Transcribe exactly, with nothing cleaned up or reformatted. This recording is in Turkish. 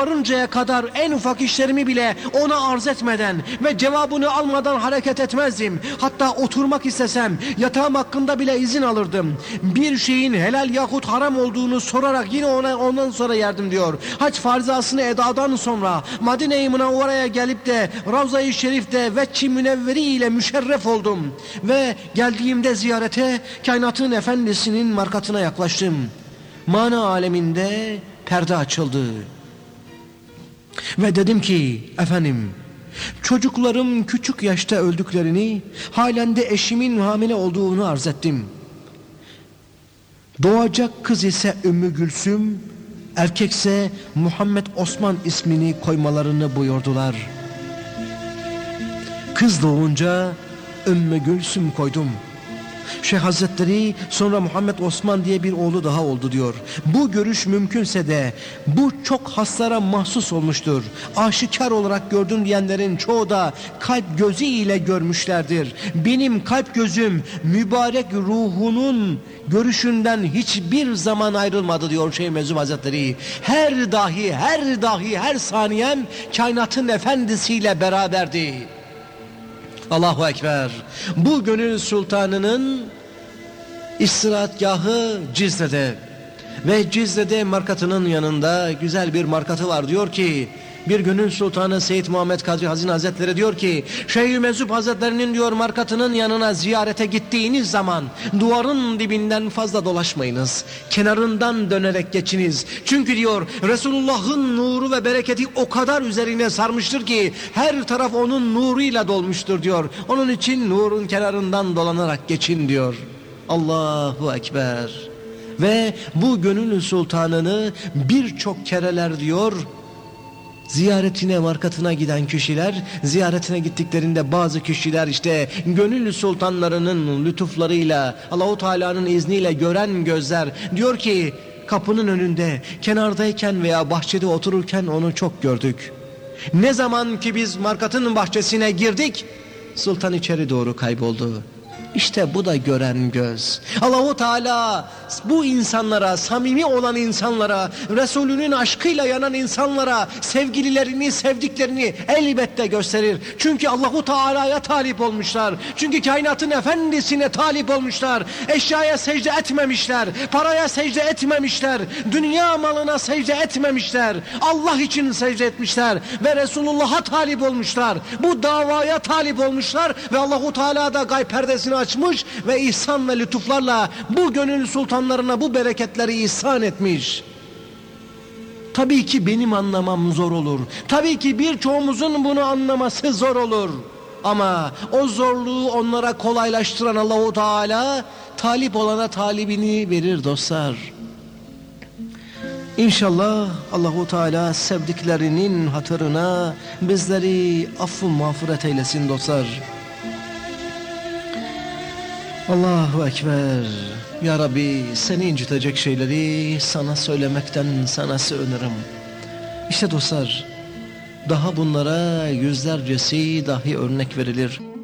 varıncaya kadar en ufak işlerimi bile ona arz etmeden ve cevabını almadan hareket etmezdim. Hatta oturmak istesem yatağım hakkında bile izin alırdım. Bir şeyin helal yahut haram olduğunu sorarak yine ona ondan sonra yerdim diyor. Hac farzasını edadan sonra Madine-i Münevvere'ye gelip de Ravza-i Şerif'te Vecc-i Münevveri ile müşerref oldum. Ve geldiğimde ziyarete kainatın efendisinin markatına yaklaştım. Mana aleminde perde açıldı. Ve dedim ki, efendim, çocuklarım küçük yaşta öldüklerini, halen de eşimin hamile olduğunu arz ettim. Doğacak kız ise Ümmü Gülsüm, erkekse Muhammed Osman ismini koymalarını buyurdular. Kız doğunca Ümmü Gülsüm koydum. Şeyh Hazretleri sonra Muhammed Osman diye bir oğlu daha oldu diyor. Bu görüş mümkünse de bu çok haslara mahsus olmuştur. Aşikar olarak gördüm diyenlerin çoğu da kalp gözü ile görmüşlerdir. Benim kalp gözüm mübarek ruhunun görüşünden hiçbir zaman ayrılmadı diyor Şeyh Mezum Hazretleri. Her dahi her dahi her saniyem kainatın efendisiyle beraberdi. Allahu Ekber. Bu gönül sultanının istirahatgahı Cizre'de ve Cizre'de markatının yanında güzel bir markatı var. Diyor ki bir gönül sultanı Seyyid Muhammed Kadri Hazin Hazretleri diyor ki Şeyh Mezub Hazretlerinin diyor markatının yanına ziyarete gittiğiniz zaman duvarın dibinden fazla dolaşmayınız. Kenarından dönerek geçiniz. Çünkü diyor Resulullah'ın nuru ve bereketi o kadar üzerine sarmıştır ki her taraf onun nuruyla dolmuştur diyor. Onun için nurun kenarından dolanarak geçin diyor. Allahu Ekber. Ve bu gönül sultanını birçok kereler diyor ziyaretine, markatına giden kişiler, ziyaretine gittiklerinde bazı kişiler işte gönül sultanlarının lütuflarıyla, Allahu Teala'nın izniyle gören gözler diyor ki kapının önünde, kenardayken veya bahçede otururken onu çok gördük. Ne zaman ki biz markatın bahçesine girdik, sultan içeri doğru kayboldu. İşte bu da gören göz. Allahu Teala bu insanlara, samimi olan insanlara, Resulünün aşkıyla yanan insanlara sevgililerini, sevdiklerini elbette gösterir. Çünkü Allahu Teala'ya talip olmuşlar. Çünkü kainatın efendisine talip olmuşlar. Eşyaya secde etmemişler. Paraya secde etmemişler. Dünya malına secde etmemişler. Allah için secde etmişler ve Resulullah'a talip olmuşlar. Bu davaya talip olmuşlar ve Allahu Teala da gayb perdesini açmış ve ihsan ve lütuflarla bu gönül sultanlarına bu bereketleri ihsan etmiş. Tabii ki benim anlamam zor olur. Tabii ki birçoğumuzun bunu anlaması zor olur. Ama o zorluğu onlara kolaylaştıran Allahu Teala talip olana talibini verir dostlar. İnşallah Allahu Teala sevdiklerinin hatırına bizleri affı mağfiret eylesin dostlar. Allahu Ekber. Ya Rabbi seni incitecek şeyleri sana söylemekten sana sığınırım. İşte dostlar daha bunlara yüzlercesi dahi örnek verilir.